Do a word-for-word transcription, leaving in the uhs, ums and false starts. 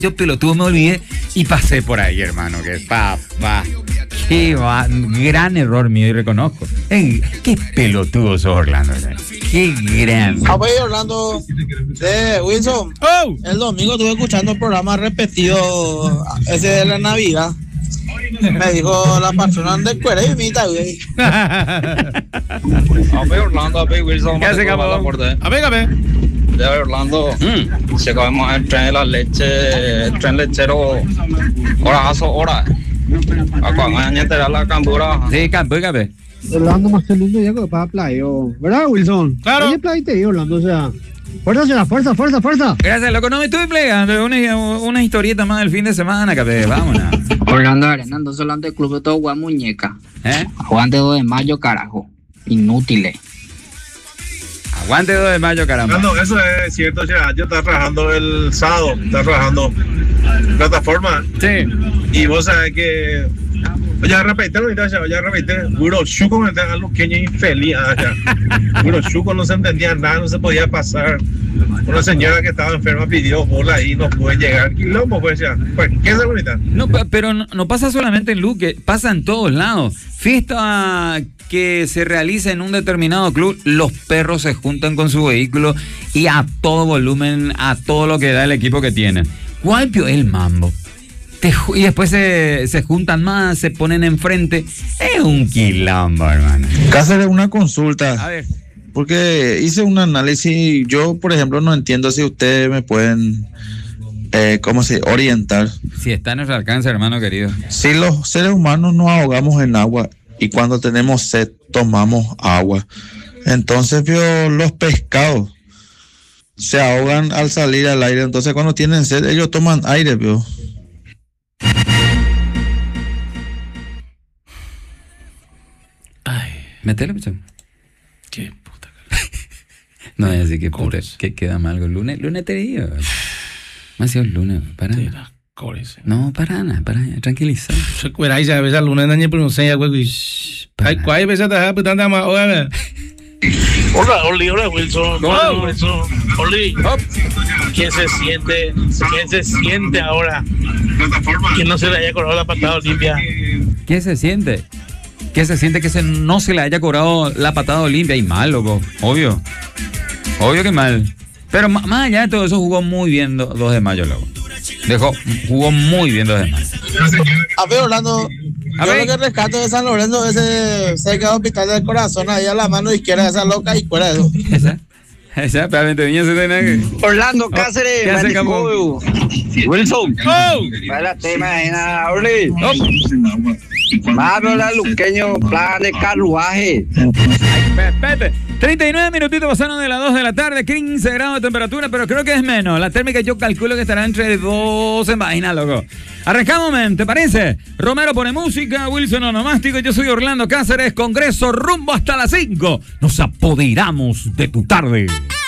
Yo pelotudo me olvidé y pasé por ahí, hermano. Que pa, pa. Qué va, gran error mío y reconozco. Ey, qué pelotudo sos, Orlando. Qué gran. Ah, pues, Orlando, de Wilson. Oh. El domingo estuve escuchando el programa repetido, ese de la Navidad. Me dijo la persona de cuero y mitad, güey. A ver, Orlando, a ver, Wilson. ¿Qué hace, cabrón? A ver, a ver. De Orlando, mm. si acabamos el tren de la leche, el tren lechero, horas, horas. A cuando años te da la cambura. Sí, campo, campo. Orlando más que lindo ya que para playa, ¿verdad, Wilson? Claro. Oye, playa te Orlando, o sea. Fuerza, será, fuerza, fuerza, fuerza. Gracias, loco, no me estuve plegando. Una, una historieta más del fin de semana, capé. Vámonos. Orlando Arena, entonces hablando del club de todo Juan Muñeca. ¿Eh? Aguante dos de mayo, carajo. Inútiles. Aguante dos de mayo, caramba. No, eso es cierto, ya. Yo estaba trabajando el sábado, estaba trabajando en plataforma. Sí. Y vos sabés que. Ya repite, ya repite. Puro chuco me a los queños infeliz. Puro chuco no se entendía nada, no se podía pasar. Una señora que estaba enferma pidió bola y no puede llegar. Quilombo, pues ya. Pues, ¿qué es la bonita? No, pero no, no pasa solamente en Luque, pasa en todos lados. Fiesta que se realiza en un determinado club, los perros se juntan con su vehículo y a todo volumen, a todo lo que da el equipo que tienen. ¿Cuál pio el mambo? Te, y después se, se juntan más, se ponen enfrente. Es un quilombo, hermano. Cáceres, una consulta. A ver. Porque hice un análisis. Yo, por ejemplo, no entiendo si ustedes me pueden, eh, ¿cómo se dice? Orientar. Si está a nuestro alcance, hermano querido. Si los seres humanos nos ahogamos en agua y cuando tenemos sed tomamos agua, entonces, vio, los pescados se ahogan al salir al aire. Entonces, cuando tienen sed, ellos toman aire, vio. Ay, metele, pichón. Qué puta. No voy a decir que puta, que queda mal el lunes. Lunes te digo. Me ha sido el lunes, para. No, para nada, para, tranquiliza. Se cuera ahí, ya ves al lunes, dañe pronuncia, güey. Ay, ¿cuál es esa putanda más? Hola, hola, Oli, hola, Wilson. Hola, Wilson. Oli, ¿quién se siente? ¿Quién se siente ahora? ¿Quién no se le haya cobrado la patada Olimpia? ¿Quién se siente? ¿Qué se siente que se no se le haya cobrado la patada Olimpia? Y mal, loco, obvio. Obvio que mal. Pero más, más allá de todo eso, jugó muy bien dos de mayo, loco. Dejó, jugó muy bien dos de mayo. A ver, Orlando, a yo ver. Lo que rescato de San Lorenzo es ese cerca del Hospital del Corazón, ahí a la mano izquierda de esa loca y fuera de eso. ¿Esa? Esa, espérate, niña, se tiene que... Orlando Cáceres, ¿qué hace, campo? Wilson. ¡Oh! Para tema en Orly. Más la luqueño, plan de carruaje. Espérate, treinta y nueve minutitos pasaron de las dos de la tarde, quince grados de temperatura, pero creo que es menos. La térmica yo calculo que estará entre doce en vaina, loco. Arrancamos, men, ¿te parece? Romero pone música, Wilson onomástico, yo soy Orlando Cáceres, Congreso rumbo hasta las cinco. Nos apoderamos de tu tarde.